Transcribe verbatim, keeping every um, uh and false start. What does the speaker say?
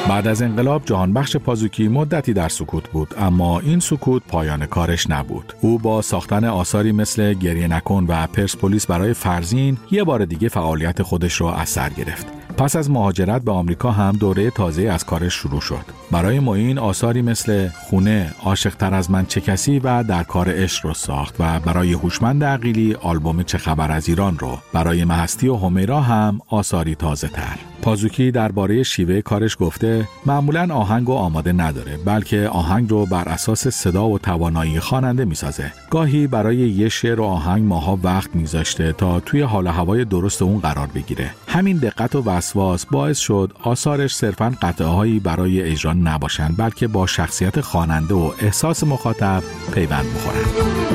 بعد از انقلاب جهانبخش پازوکی مدتی در سکوت بود، اما این سکوت پایان کارش نبود. او با ساختن آثاری مثل گریه نکن و پرسپولیس برای فرزین یه بار دیگه فعالیت خودش رو از سر گرفت. پس از مهاجرت به آمریکا هم دوره تازه از کارش شروع شد. برای معین آثاری مثل خونه، عاشق‌تر از من چه کسی و در کار عشق رو ساخت و برای هوشمند عقیلی آلبوم چه خبر از ایران رو. برای مهستی و همیرا هم آثاری تازه تر. پازوکی درباره شیوه کارش گفته معمولاً آهنگ رو آماده نداره، بلکه آهنگ رو بر اساس صدا و توانایی خواننده میسازه. گاهی برای یه شعر و آهنگ ماها وقت میذاشته تا توی حال و هوای درست اون قرار بگیره. همین دقت و وسواس باعث شد آثارش صرفاً قطعه‌هایی برای اجرا نباشن، بلکه با شخصیت خواننده و احساس مخاطب پیوند بخورن.